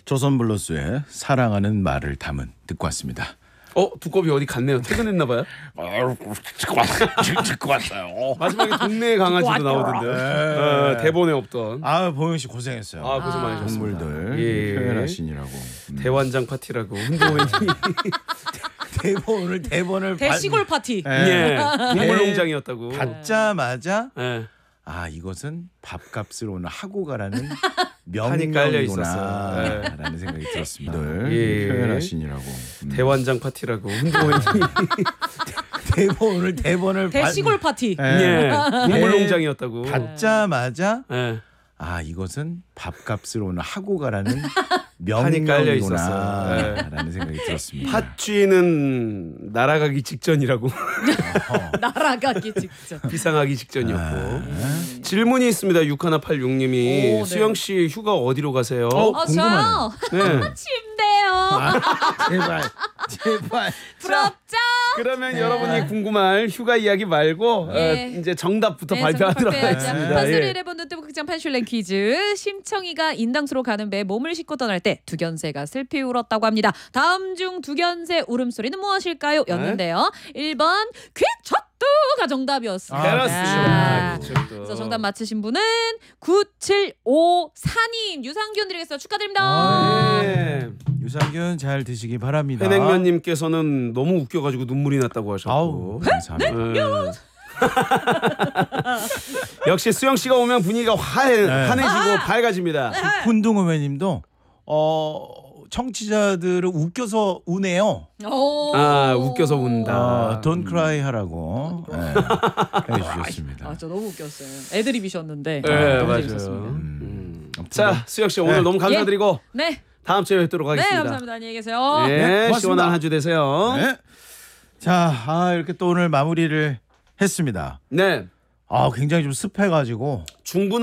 조선블루스의 사랑하는 말을 담은 듣고 왔습니다. 두꺼비 어디 갔네요. 퇴근했나 봐요. 듣고 왔어요. 마지막에 동네 강아지도 나오던데. 대본에 없던. 보영 씨 고생했어요. 고생 많으셨습니다. 동물들 표현하시느라고. 대환장 파티라고 hundo원이 오늘 대본을 대시골 파티. 동물농장이었다고. 받자마자 예. 이것은 밥값을 오늘 하고 가라는 판이 깔려 명령이구나 라는 생각이 들었습니다. 표현하시느라고. 대환장 파티라고 hundo원이 오늘 대본을 대시골 파티. 동물농장이었다고. 받자마자 예. 이것은 밥값을 오늘 하고 가라는 판이 깔려 명령이구나 라는 생각이 들었습니다. 팥쥐는 날아가기 직전이라고. 날아가기 직전. 비상하기 직전이었고. 질문이 있습니다. 6186님이 네. 수영 씨 휴가 어디로 가세요? 궁금하네요. 저요. 네. 침대요. 제발. 부럽죠? 그러면 여러분이 궁금할 휴가 이야기 말고 이제 정답부터 발표하도록 하겠습니다. 판소리 일본 노트북극장 판슐랭 퀴즈. 심청이가 인당수로 가는 배에 몸을 싣고 떠날 때 두견새가 슬피 울었다고 합니다. 다음 중 두견새 울음소리는 무엇일까요? 였는데요. 1번 쾌척두가 정답이었습니다. 그렇습니다. 그래서 정답 맞히신 분은 9754님 유상균 드리겠습니다. 축하드립니다. 네. 유산균 잘 드시기 바랍니다. 해냉면님께서는 너무 웃겨가지고 눈물이 났다고 하셨고. 감사합니다. 역시 수영 씨가 오면 분위기가 환해지고 밝아집니다. 훈둥어매님도 청취자들을 웃겨서 우네요. 웃겨서 운다. Don't cry 하라고 해주셨습니다. 저 너무 웃겼어요. 애드립이셨는데. 맞아요. 너무 재밌었습니다. 자, 수영 씨 오늘 너무 감사드리고 네. 다음 주에 뵙도록 하겠습니다. 네, 감사합니다. 안녕히 계세요. 네, 고맙습니다. 시원한 한 주 되세요. 네. 자, 이렇게 또 오늘 마무리를 했습니다. 네. 굉장히 좀 습해가지고 중부